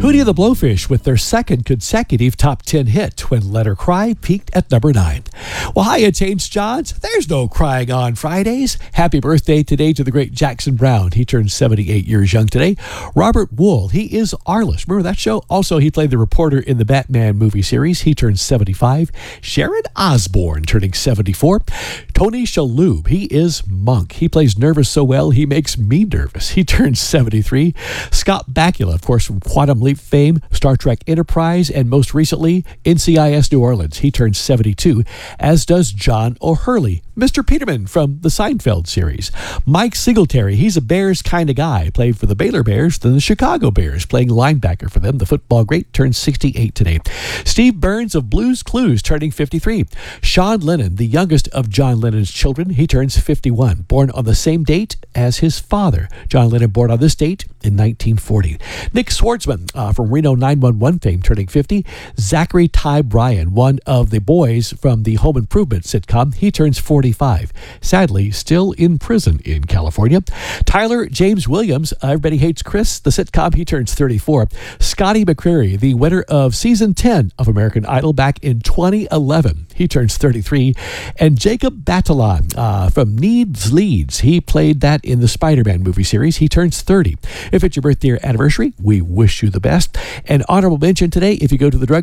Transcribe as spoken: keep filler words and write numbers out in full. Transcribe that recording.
Hootie and the Blowfish with their second consecutive top ten hit when Let Her Cry peaked at number nine. Well, hi, it's James Johns. There's no crying on Fridays. Happy birthday today to the great Jackson Browne. He turned seventy-eight years young today. Robert Wuhl, he is Arliss. Remember that show? Also, he played the reporter in the Batman movie series. He turned seventy-five. Sharon Osbourne turning seventy-four. Tony Shalhoub, he is Monk. He plays nervous so well, he makes me nervous. He turns seventy-three. Scott Bakula, of course, from Quantum Leap fame, Star Trek Enterprise, and most recently, N C I S New Orleans. He turns seventy-two, as does John O'Hurley, Mister Peterman from the Seinfeld series. Mike Singletary, he's a Bears kind of guy, played for the Baylor Bears, then the Chicago Bears, playing linebacker for them. The football great turns sixty-eight today. Steve Burns of Blue's Clues turning fifty-three. Sean Lennon, the youngest of John Lennon's children, he turns fifty-one, born on the same date as his father. John Lennon born on this date in nineteen forty. Nick Swartzman uh, from Reno nine one one fame turning fifty. Zachary Ty Bryan, one of the boys from the Home Improvement sitcom, he turns forty-five. Sadly, still in prison in California. Tyler James Williams, uh, Everybody Hates Chris, the sitcom, he turns thirty-four. Scotty McCreery, the winner of season ten of American Idol back in twenty eleven, he turns thirty-three. And Jacob Batalon uh, from Needs Leads, he played that in the Spider-Man movie series. He turns thirty. If it's your birthday or anniversary, we wish you the best. An honorable mention today, if you go to the drug